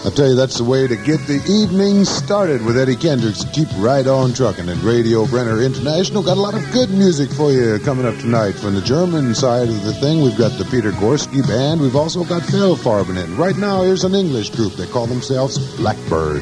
I tell you, that's the way to get the evening started with Eddie Kendricks. Keep right on trucking. And Radio Brenner International got a lot of good music for you coming up tonight. From the German side of the thing, we've got the Peter Gorski Band. We've also got Phil Farben in. Right now, here's an English group. They call themselves Blackbird.